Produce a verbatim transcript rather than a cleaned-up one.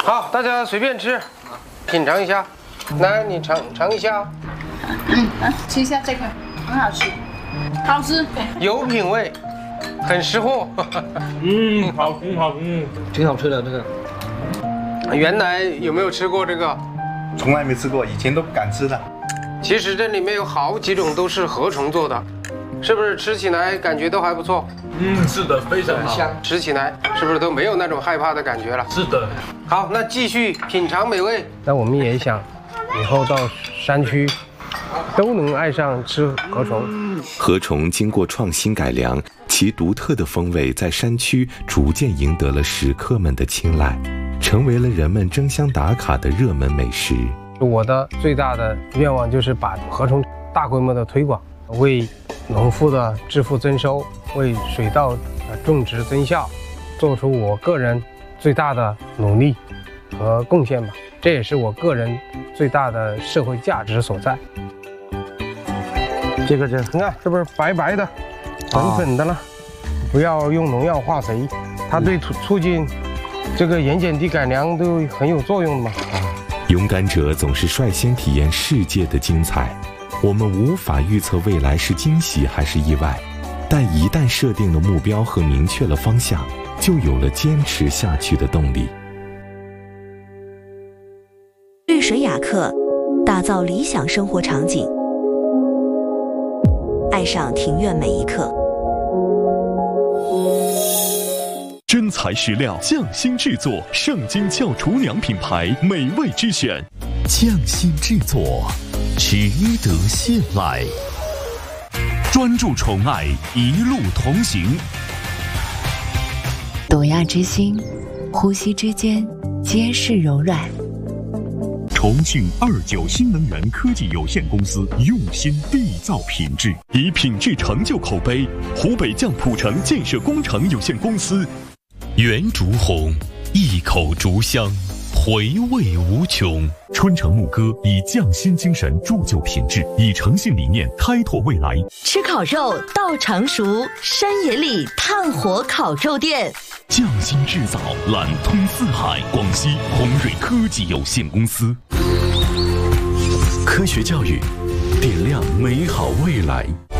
好，大家随便吃，品尝一下。来，你尝尝一下。 嗯，来吃一下这个，很好吃，好吃， 有品味，很识货。 嗯，好吃好吃，挺好吃的这个。 原来有没有吃过这个？ 从来没吃过，以前都不敢吃的。 其实这里面有好几种都是禾虫做的，是不是吃起来感觉都还不错？ 嗯，是的，非常香，吃起来是不是都没有那种害怕的感觉了？ 是的。 好，那继续品尝美味。那我们也想以后到山区都能爱上吃禾虫。 禾虫经过创新改良，其独特的风味在山区逐渐赢得了食客们的青睐，成为了人们争相打卡的热门美食。 我的最大的愿望就是把禾虫大规模的推广，为农夫的致富增收，为水稻种植增效，做出我个人最大的努力和贡献吧。这也是我个人最大的社会价值所在。这个这，你看是不是白白的、粉粉的了？不要用农药化肥，它对促促进这个盐碱地改良都很有作用的嘛。 勇敢者总是率先体验世界的精彩。我们无法预测未来是惊喜还是意外，但一旦设定了目标和明确了方向，就有了坚持下去的动力。 绿水雅客，打造理想生活场景，爱上庭院每一刻。 真材实料，匠心制作，圣经教厨娘品牌美味之选，匠心制作，值得信赖。专注宠爱，一路同行。 朵亚之心，呼吸之间皆是柔软。 重庆二九新能源科技有限公司用心缔造品质，以品质成就口碑。湖北赣浦城建设工程有限公司。原竹红，一口竹香，回味无穷。春城牧歌以匠心精神铸就品质，以诚信理念开拓未来。 吃烤肉到常熟，山野里炭火烤肉店。 匠心制造，揽通四海。广西宏瑞科技有限公司。 科学教育，点亮美好未来。